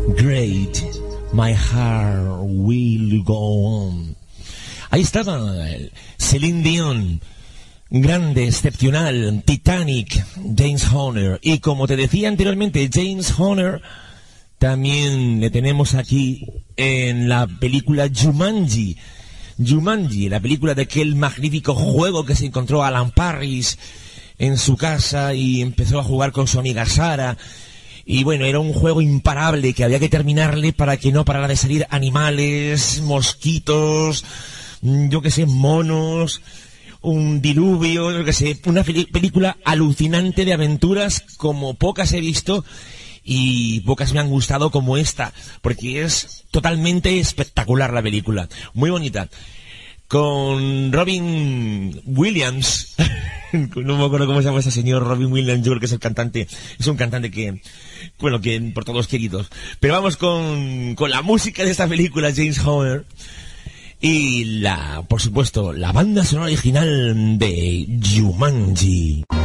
Great, My Heart Will Go On. Ahí estaba Celine Dion, grande, excepcional, Titanic, James Horner. Y como te decía anteriormente, James Horner también le tenemos aquí en la película Jumanji. Jumanji, la película de aquel magnífico juego que se encontró Alan Parrish en su casa y empezó a jugar con su amiga Sara. Y bueno, era un juego imparable que había que terminarle para que no parara de salir animales, mosquitos, yo que sé, monos, un diluvio, yo que sé, una película alucinante de aventuras como pocas he visto y pocas me han gustado como esta, porque es totalmente espectacular la película, muy bonita. Con Robin Williams, no me acuerdo cómo se llama ese señor, Robin Williams, yo creo que es el cantante, es un cantante que, bueno, que por todos queridos. Pero vamos con la música de esta película, James Horner, y por supuesto, la banda sonora original de Jumanji.